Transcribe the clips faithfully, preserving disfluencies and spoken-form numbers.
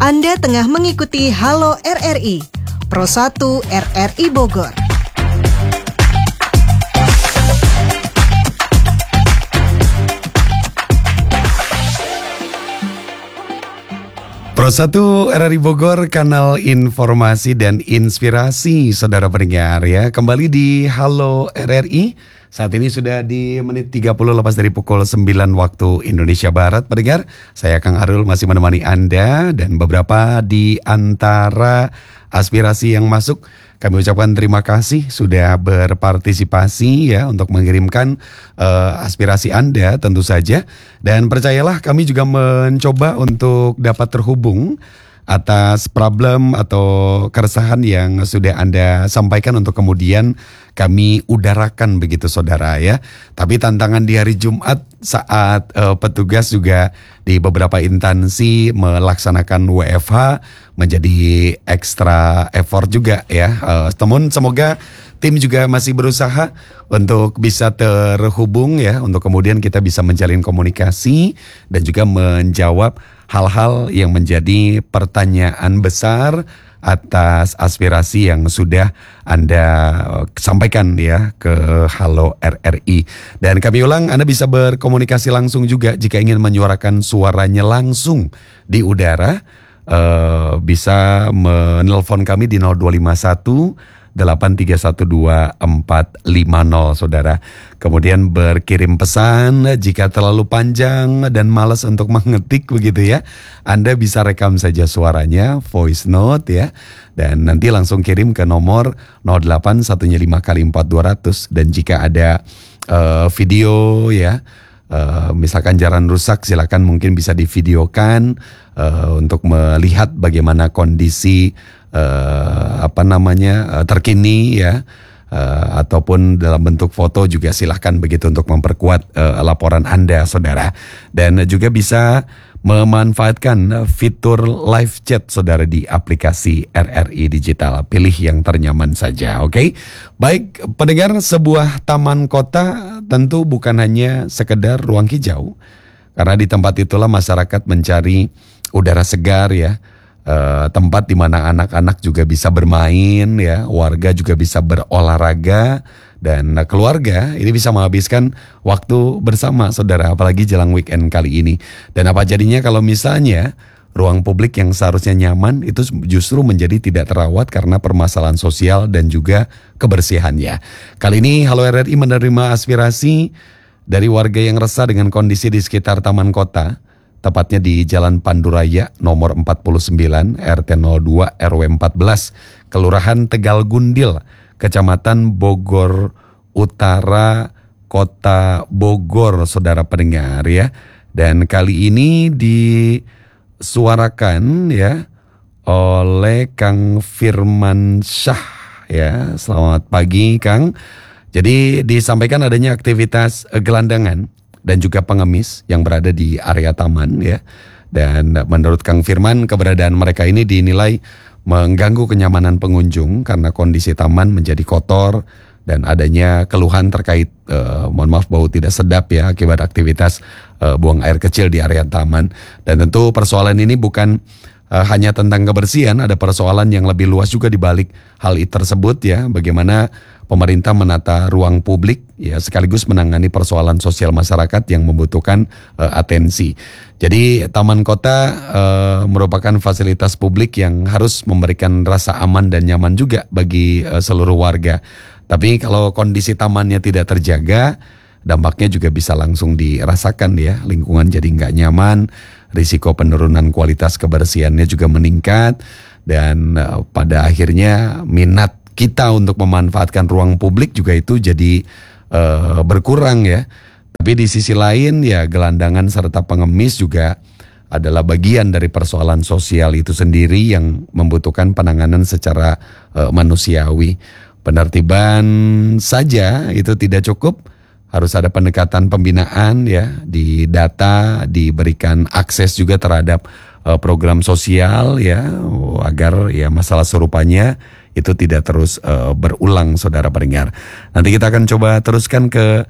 Anda tengah mengikuti Halo R R I, Pro satu R R I Bogor. Pro satu R R I Bogor, kanal informasi dan inspirasi saudara pendengar ya. Kembali di Halo R R I. Saat ini sudah di menit tiga puluh lepas dari pukul sembilan waktu Indonesia Barat. Pendengar, saya Kang Arul masih menemani Anda, dan beberapa di antara aspirasi yang masuk kami ucapkan terima kasih sudah berpartisipasi ya untuk mengirimkan uh, aspirasi Anda tentu saja. Dan percayalah, kami juga mencoba untuk dapat terhubung atas problem atau keresahan yang sudah Anda sampaikan untuk kemudian kami udarakan begitu saudara ya. Tapi tantangan di hari Jumat saat uh, petugas juga di beberapa instansi melaksanakan W F H menjadi ekstra effort juga ya. Uh, teman semoga tim juga masih berusaha untuk bisa terhubung ya, untuk kemudian kita bisa menjalin komunikasi dan juga menjawab hal-hal yang menjadi pertanyaan besar atas aspirasi yang sudah Anda sampaikan ya ke Halo R R I. Dan kami ulang, Anda bisa berkomunikasi langsung juga jika ingin menyuarakan suaranya langsung di udara. Uh, bisa menelpon kami di nol dua lima satu delapan tiga satu dua empat lima nol saudara. Kemudian berkirim pesan jika terlalu panjang dan malas untuk mengetik begitu ya. Anda bisa rekam saja suaranya, voice note ya. Dan nanti langsung kirim ke nomor nol delapan satu lima kali empat dua ratus. Dan jika ada uh, video ya, Uh, misalkan jalan rusak, silakan mungkin bisa divideokan uh, untuk melihat bagaimana kondisi uh, apa namanya uh, terkini ya, uh, ataupun dalam bentuk foto juga silahkan begitu untuk memperkuat uh, laporan Anda saudara. Dan juga bisa memanfaatkan fitur live chat saudara di aplikasi R R I Digital. Pilih yang ternyaman saja, oke? Okay? Baik, pendengar, sebuah taman kota tentu bukan hanya sekedar ruang hijau, karena di tempat itulah masyarakat mencari udara segar ya, e, tempat di mana anak-anak juga bisa bermain ya, warga juga bisa berolahraga, dan keluarga ini bisa menghabiskan waktu bersama saudara, apalagi jelang weekend kali ini. Dan apa jadinya kalau misalnya ruang publik yang seharusnya nyaman itu justru menjadi tidak terawat karena permasalahan sosial dan juga kebersihannya. Kali ini Halo R R I menerima aspirasi dari warga yang resah dengan kondisi di sekitar Taman Kota, tepatnya di Jalan Panduraya nomor empat puluh sembilan R T nol dua R W empat belas, Kelurahan Tegal Gundil, Kecamatan Bogor Utara, Kota Bogor, saudara pendengar ya. Dan kali ini disuarakan ya oleh Kang Firman Syah ya. Selamat pagi Kang. Jadi disampaikan adanya aktivitas gelandangan dan juga pengemis yang berada di area taman ya. Dan menurut Kang Firman, keberadaan mereka ini dinilai mengganggu kenyamanan pengunjung karena kondisi taman menjadi kotor dan adanya keluhan terkait uh, mohon maaf bau tidak sedap ya akibat aktivitas uh, buang air kecil di area taman. Dan tentu persoalan ini bukan uh, hanya tentang kebersihan, ada persoalan yang lebih luas juga di balik hal itu tersebut ya, bagaimana pemerintah menata ruang publik ya sekaligus menangani persoalan sosial masyarakat yang membutuhkan uh, atensi. Jadi taman kota uh, merupakan fasilitas publik yang harus memberikan rasa aman dan nyaman juga bagi uh, seluruh warga. Tapi kalau kondisi tamannya tidak terjaga, dampaknya juga bisa langsung dirasakan ya. Lingkungan jadi nggak nyaman, risiko penurunan kualitas kebersihannya juga meningkat, dan uh, pada akhirnya minat kita untuk memanfaatkan ruang publik juga itu jadi uh, berkurang ya. Tapi di sisi lain ya, gelandangan serta pengemis juga adalah bagian dari persoalan sosial itu sendiri yang membutuhkan penanganan secara uh, manusiawi. Penertiban saja itu tidak cukup, harus ada pendekatan pembinaan ya, di data, diberikan akses juga terhadap uh, program sosial ya, agar ya masalah serupanya itu tidak terus uh, berulang saudara pendengar. Nanti kita akan coba teruskan ke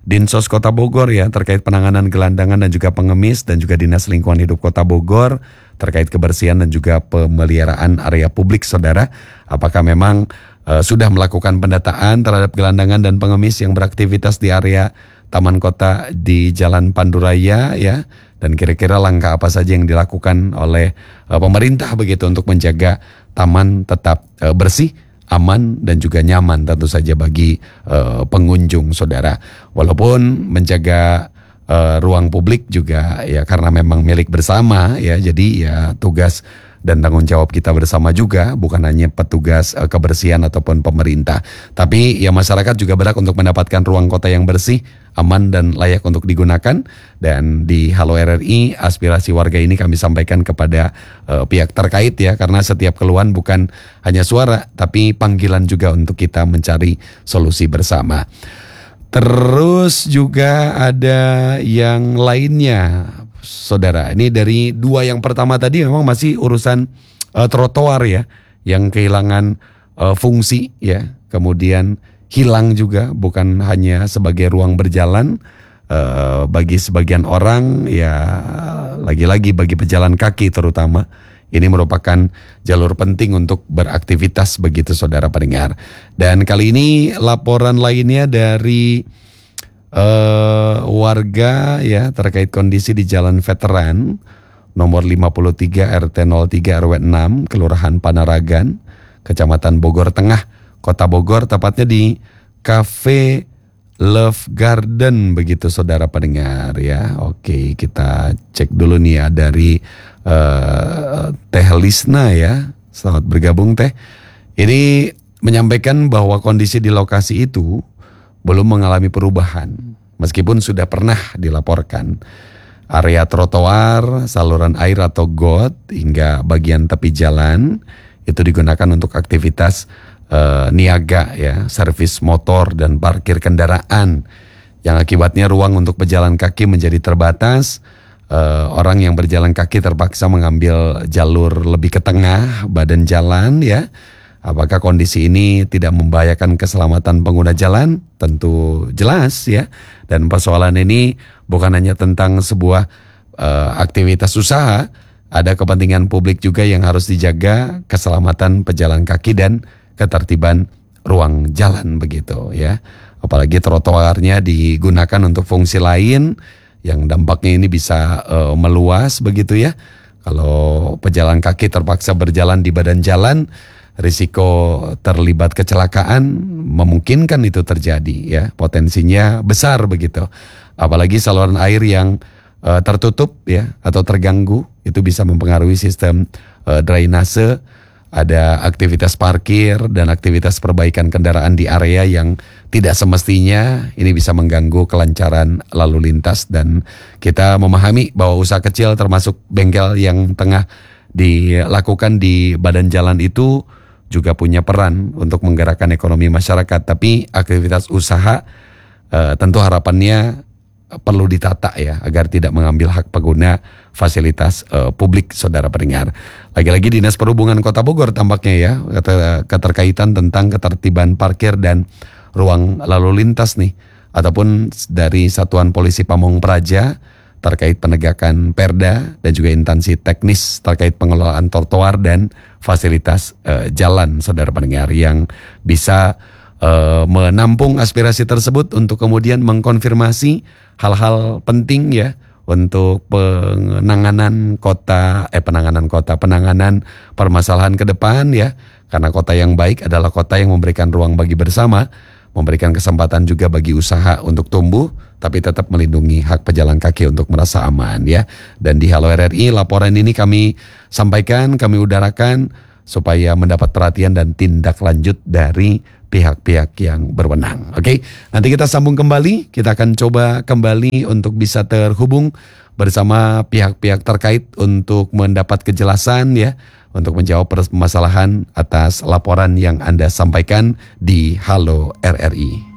Dinsos Kota Bogor ya terkait penanganan gelandangan dan juga pengemis, dan juga Dinas Lingkungan Hidup Kota Bogor terkait kebersihan dan juga pemeliharaan area publik, saudara. Apakah memang uh, sudah melakukan pendataan terhadap gelandangan dan pengemis yang beraktivitas di area Taman Kota di Jalan Panduraya ya, dan kira-kira langkah apa saja yang dilakukan oleh uh, pemerintah begitu untuk menjaga taman tetap uh, bersih, aman dan juga nyaman tentu saja bagi uh, pengunjung, saudara. Walaupun menjaga uh, ruang publik juga ya karena memang milik bersama ya, jadi ya tugas dan tanggung jawab kita bersama juga, bukan hanya petugas uh, kebersihan ataupun pemerintah. Tapi ya masyarakat juga berhak untuk mendapatkan ruang kota yang bersih, aman dan layak untuk digunakan. Dan di Halo R R I, aspirasi warga ini kami sampaikan kepada uh, pihak terkait ya, karena setiap keluhan bukan hanya suara tapi panggilan juga untuk kita mencari solusi bersama. Terus juga ada yang lainnya, saudara. Ini dari dua yang pertama tadi memang masih urusan uh, trotoar ya, yang kehilangan uh, fungsi ya, kemudian hilang juga, bukan hanya sebagai ruang berjalan uh, bagi sebagian orang ya, lagi-lagi bagi pejalan kaki terutama. Ini merupakan jalur penting untuk beraktivitas begitu, saudara pendengar. Dan kali ini laporan lainnya dari uh, warga ya terkait kondisi di Jalan Veteran nomor lima puluh tiga R T nol tiga R W enam Kelurahan Panaragan, Kecamatan Bogor Tengah, Kota Bogor, tepatnya di Cafe Love Garden begitu, saudara pendengar ya. Oke, kita cek dulu nih ya dari uh, Teh Lisna ya. Selamat bergabung Teh. Ini menyampaikan bahwa kondisi di lokasi itu belum mengalami perubahan meskipun sudah pernah dilaporkan. Area trotoar, saluran air atau got hingga bagian tepi jalan itu digunakan untuk aktivitas Uh, niaga ya, servis motor dan parkir kendaraan, yang akibatnya ruang untuk pejalan kaki menjadi terbatas. Uh, orang yang berjalan kaki terpaksa mengambil jalur lebih ke tengah badan jalan ya. Apakah kondisi ini tidak membahayakan keselamatan pengguna jalan? Tentu jelas ya. Dan persoalan ini bukan hanya tentang sebuah uh, aktivitas usaha, ada kepentingan publik juga yang harus dijaga, keselamatan pejalan kaki dan ketertiban ruang jalan begitu ya. Apalagi trotoarnya digunakan untuk fungsi lain yang dampaknya ini bisa uh, meluas begitu ya. Kalau pejalan kaki terpaksa berjalan di badan jalan, risiko terlibat kecelakaan memungkinkan itu terjadi ya. Potensinya besar begitu. Apalagi saluran air yang uh, tertutup ya atau terganggu, itu bisa mempengaruhi sistem uh, drainase. Ada aktivitas parkir dan aktivitas perbaikan kendaraan di area yang tidak semestinya, ini bisa mengganggu kelancaran lalu lintas. Dan kita memahami bahwa usaha kecil termasuk bengkel yang tengah dilakukan di badan jalan itu juga punya peran untuk menggerakkan ekonomi masyarakat. Tapi aktivitas usaha eh, tentu harapannya perlu ditata ya, agar tidak mengambil hak pengguna fasilitas uh, publik, saudara pendengar. Lagi-lagi Dinas Perhubungan Kota Bogor tampaknya ya, keterkaitan tentang ketertiban parkir dan ruang lalu lintas nih, ataupun dari Satuan Polisi Pamong Praja terkait penegakan perda dan juga instansi teknis terkait pengelolaan trotoar dan fasilitas uh, jalan, saudara pendengar, yang bisa Uh, menampung aspirasi tersebut untuk kemudian mengkonfirmasi hal-hal penting ya untuk penanganan kota, eh penanganan kota, penanganan permasalahan ke depan ya. Karena kota yang baik adalah kota yang memberikan ruang bagi bersama, memberikan kesempatan juga bagi usaha untuk tumbuh, tapi tetap melindungi hak pejalan kaki untuk merasa aman ya. Dan di Halo R R I, laporan ini kami sampaikan, kami udarakan supaya mendapat perhatian dan tindak lanjut dari pihak-pihak yang berwenang. Oke, nanti kita sambung kembali. Kita akan coba kembali untuk bisa terhubung bersama pihak-pihak terkait untuk mendapat kejelasan ya, untuk menjawab permasalahan atas laporan yang Anda sampaikan di Halo R R I.